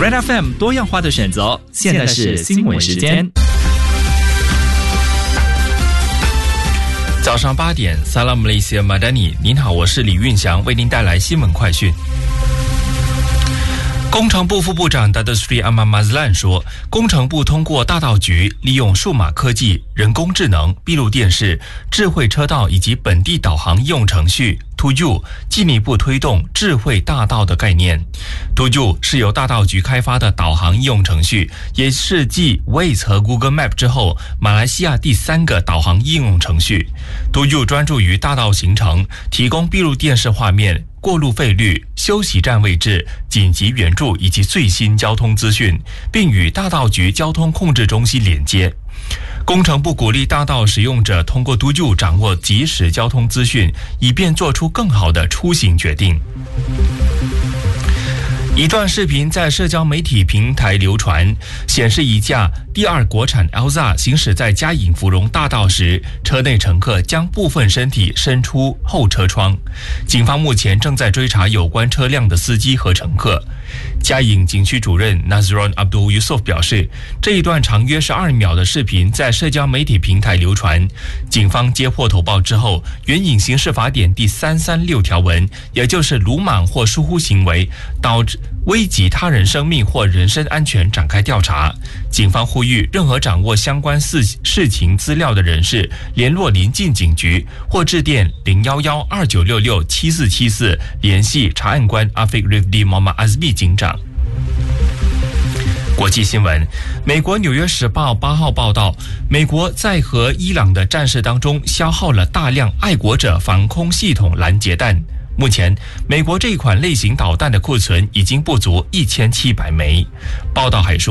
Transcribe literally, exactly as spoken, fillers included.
Red F M 多样化的选择，现在是新闻时间。 早上八点 Salam Malaysia Madani， 您好，我是李运祥，为您带来新闻快讯。工程部副部长 Datuk Seri Ahmad Mazlan 说，工程部通过大道局利用数码科技、人工智能、闭路电视、智慧车道以及本地导航应用程序 To You， 进一步推动智慧大道的概念。To You 是由大道局开发的导航应用程序，也是继 Waze 和 Google Map 之后，马来西亚第三个导航应用程序。To You 专注于大道行程，提供闭路电视画面、过路费率、休息站位置、紧急援助以及最新交通资讯，并与大道局交通控制中心连接。工程部鼓励大道使用者通过 To You 掌握即时交通资讯，以便做出更好的出行决定。一段视频在社交媒体平台流传，显示一架第二国产 Elza 行驶在嘉颖芙蓉大道时，车内乘客将部分身体伸出后车窗。警方目前正在追查有关车辆的司机和乘客。嘉颖景区主任 Nazron Abdul Yusof 表示，这一段长约十二秒的视频在社交媒体平台流传。警方接获投报之后，援引刑事法典第三三六条文，也就是鲁莽或疏忽行为导致危及他人生命或人身安全展开调查。警方呼吁任何掌握相关事事情资料的人士联络邻近警局或致电零一一二九六六七四七四联系查案官 Afiq Rifdi Muhammad Azmi 警长。国际新闻，美国《纽约时报》八号报道，美国在和伊朗的战事当中消耗了大量爱国者防空系统拦截弹。目前，美国这一款类型导弹的库存已经不足一千七百枚。报道还说，